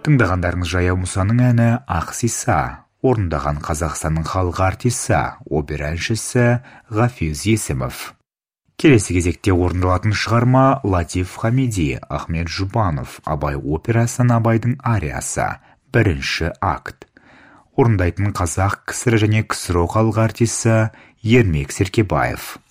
Тыңдағандарыңыз Жаяу Мұсаның әні «Ақсиса», орындаған Қазақстанның халық артисі, опера әншісі Ғафиз Есімов. Келесі кезекте орындалатын шығарма Латиф Хамиди, Ахмет Жұбанов, Абай операсынан Абайдың ариясы, бірінші акт. Орындайтын қазақ, КСР және КСРО халық артисі Ермек Серкебаев.